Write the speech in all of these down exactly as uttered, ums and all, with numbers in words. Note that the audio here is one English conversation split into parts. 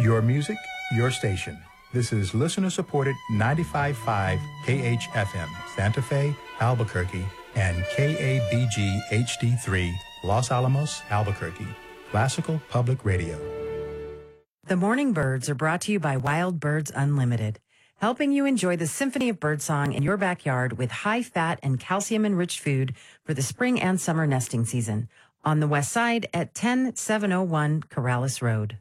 Your music, your station. This is listener-supported ninety-five point five K H F M, Santa Fe, Albuquerque, and K A B G H D three, Los Alamos, Albuquerque. Classical Public Radio. The Morning Birds are brought to you by Wild Birds Unlimited, helping you enjoy the symphony of birdsong in your backyard with high-fat and calcium-enriched food for the spring and summer nesting season. On the west side at ten seven oh one Corrales Road.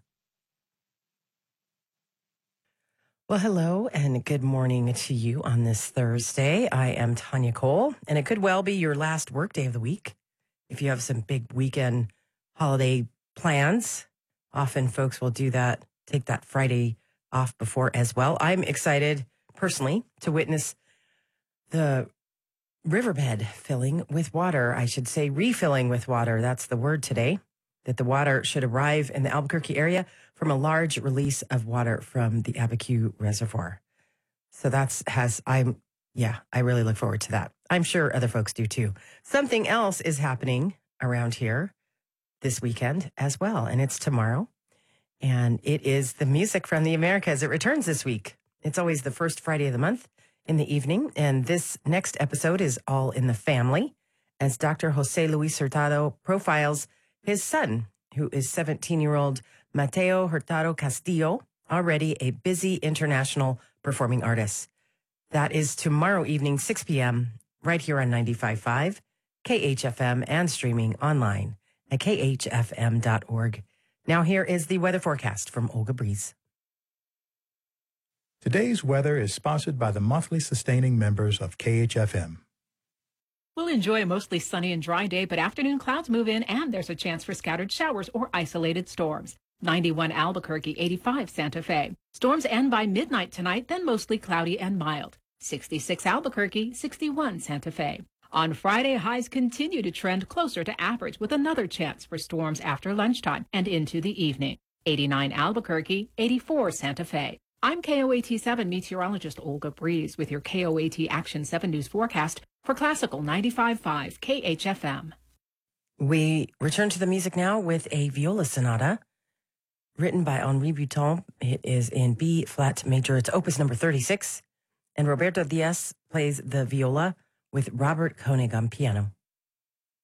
Well, hello and good morning to you on this Thursday. I am Tanya Cole, and it could well be your last workday of the week. If you have some big weekend holiday plans, often folks will do that, take that Friday off before as well. I'm excited personally to witness the riverbed filling with water. I should say refilling with water. That's the word today, that the water should arrive in the Albuquerque area from a large release of water from the Abiquiu Reservoir. So that's has, I'm, yeah, I really look forward to that. I'm sure other folks do too. Something else is happening around here this weekend as well, and it's tomorrow. And it is the Music from the Americas. It returns this week. It's always the first Friday of the month in the evening. And this next episode is all in the family as Doctor Jose Luis Hurtado profiles his son, who is seventeen-year-old Mateo Hurtado Castillo, already a busy international performing artist. That is tomorrow evening, six p.m., right here on ninety-five point five K H F M and streaming online at K H F M dot org. Now here is the weather forecast from Olga Breeze. Today's weather is sponsored by the monthly sustaining members of K H F M. We'll enjoy a mostly sunny and dry day, but afternoon clouds move in and there's a chance for scattered showers or isolated storms. ninety-one Albuquerque, eighty-five Santa Fe. Storms end by midnight tonight, then mostly cloudy and mild. sixty-six Albuquerque, sixty-one Santa Fe. On Friday, highs continue to trend closer to average with another chance for storms after lunchtime and into the evening. eighty-nine Albuquerque, eighty-four Santa Fe. I'm K O A T seven meteorologist Olga Breeze with your K O A T Action seven News forecast for Classical ninety-five point five K H F M. We return to the music now with a viola sonata written by Henri Bouton. It is in B flat major. It's opus number thirty-six. And Roberto Diaz plays the viola with Robert Koenig on piano.